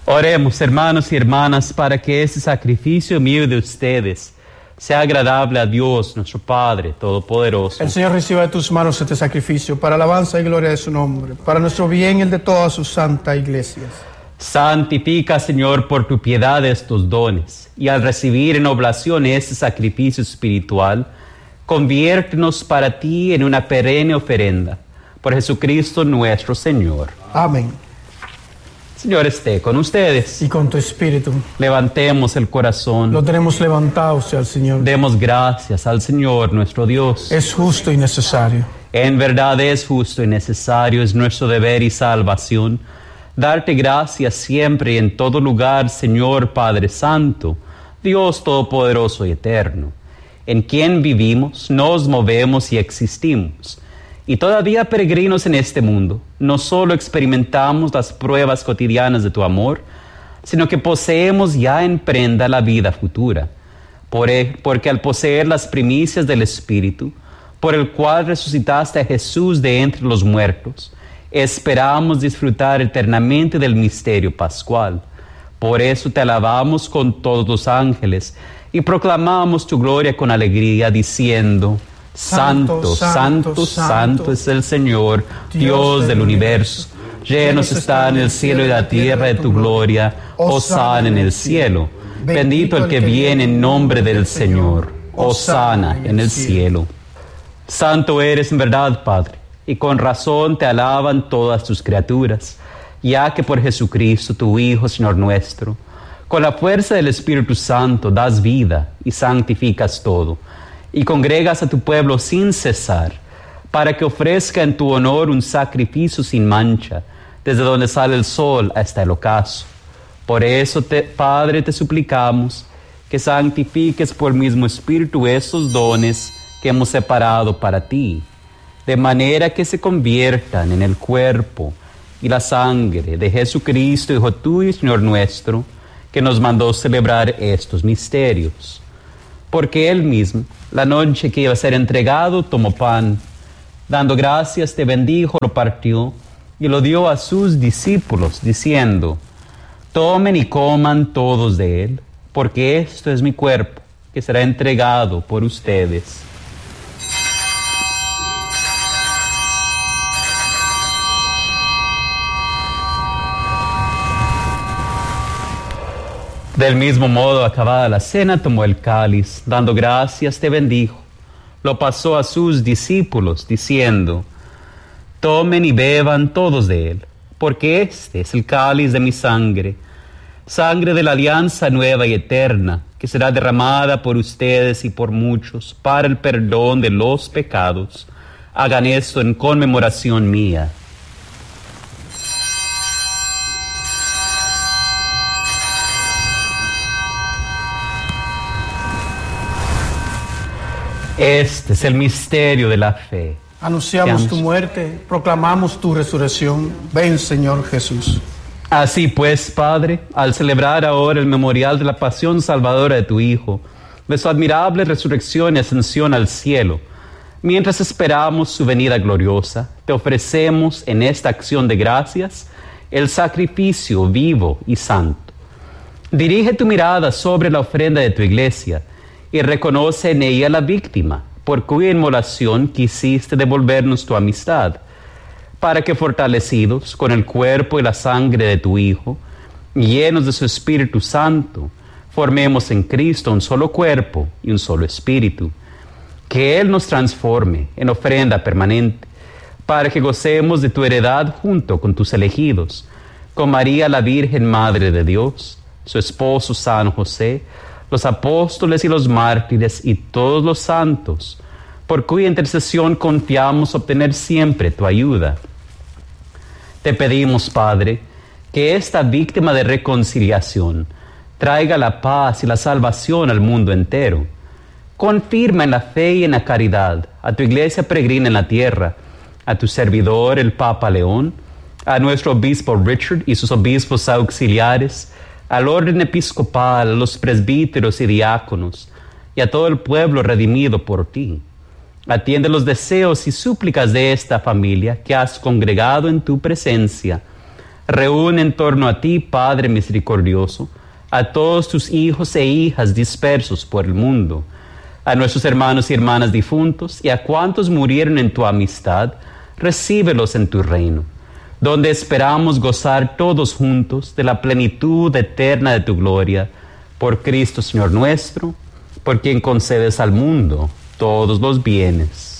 Oremos, hermanos y hermanas, para que este sacrificio mío de ustedes sea agradable a Dios, nuestro Padre Todopoderoso. El Señor reciba de tus manos este sacrificio para alabanza y gloria de su nombre, para nuestro bien y el de todas sus santas iglesias. Santifica, Señor, por tu piedad estos dones, y al recibir en oblación este sacrificio espiritual, conviértenos para ti en una perenne ofrenda. Por Jesucristo nuestro Señor. Amén. Señor esté con ustedes. Y con tu espíritu. Levantemos el corazón. Lo tenemos levantado hacia el Señor. Demos gracias al Señor nuestro Dios. Es justo y necesario. En verdad es justo y necesario, es nuestro deber y salvación, darte gracias siempre y en todo lugar, Señor Padre Santo, Dios Todopoderoso y Eterno, en quien vivimos, nos movemos y existimos. Y todavía peregrinos en este mundo, no solo experimentamos las pruebas cotidianas de tu amor, sino que poseemos ya en prenda la vida futura, porque al poseer las primicias del Espíritu, por el cual resucitaste a Jesús de entre los muertos, esperamos disfrutar eternamente del misterio pascual. Por eso te alabamos con todos los ángeles y proclamamos tu gloria con alegría, diciendo: Santo, santo, santo es el Señor, Dios del universo. Llenos están el cielo y la tierra de tu gloria. Hosana en el cielo. Bendito el que viene en nombre del Señor. Hosana en el cielo. Santo eres en verdad, Padre, y con razón te alaban todas tus criaturas, ya que por Jesucristo, tu Hijo, Señor nuestro, con la fuerza del Espíritu Santo das vida y santificas todo, y congregas a tu pueblo sin cesar, para que ofrezca en tu honor un sacrificio sin mancha, desde donde sale el sol hasta el ocaso. Por eso, Padre, te suplicamos que santifiques por el mismo Espíritu esos dones que hemos separado para ti, de manera que se conviertan en el cuerpo y la sangre de Jesucristo, Hijo tuyo y Señor nuestro, que nos mandó celebrar estos misterios. Porque Él mismo, la noche que iba a ser entregado, tomó pan, dando gracias, te bendijo, lo partió y lo dio a sus discípulos, diciendo: tomen y coman todos de él, porque esto es mi cuerpo, que será entregado por ustedes. Del mismo modo, acabada la cena, tomó el cáliz, dando gracias, te bendijo, lo pasó a sus discípulos, diciendo: tomen y beban todos de él, porque este es el cáliz de mi sangre, sangre de la alianza nueva y eterna, que será derramada por ustedes y por muchos, para el perdón de los pecados. Hagan esto en conmemoración mía. Este es el misterio de la fe. Anunciamos tu muerte, proclamamos tu resurrección. Ven, Señor Jesús. Así pues, Padre, al celebrar ahora el memorial de la pasión salvadora de tu Hijo, de su admirable resurrección y ascensión al cielo, mientras esperamos su venida gloriosa, te ofrecemos en esta acción de gracias el sacrificio vivo y santo. Dirige tu mirada sobre la ofrenda de tu iglesia y reconoce en ella la víctima, por cuya inmolación quisiste devolvernos tu amistad, para que fortalecidos con el cuerpo y la sangre de tu Hijo, llenos de su Espíritu Santo, formemos en Cristo un solo cuerpo y un solo espíritu. Que Él nos transforme en ofrenda permanente, para que gocemos de tu heredad junto con tus elegidos, con María la Virgen Madre de Dios, su esposo San José, los apóstoles y los mártires y todos los santos, por cuya intercesión confiamos obtener siempre tu ayuda. Te pedimos, Padre, que esta víctima de reconciliación traiga la paz y la salvación al mundo entero. Confirma en la fe y en la caridad a tu iglesia peregrina en la tierra, a tu servidor el Papa León, a nuestro obispo Richard y sus obispos auxiliares, al orden episcopal, a los presbíteros y diáconos, y a todo el pueblo redimido por ti. Atiende los deseos y súplicas de esta familia que has congregado en tu presencia, Reúne en torno a ti, Padre misericordioso, a todos tus hijos e hijas dispersos por el mundo, a nuestros hermanos y hermanas difuntos y a cuantos murieron en tu amistad, recíbelos en tu reino, donde esperamos gozar todos juntos de la plenitud eterna de tu gloria, por Cristo Señor nuestro, por quien concedes al mundo todos los bienes.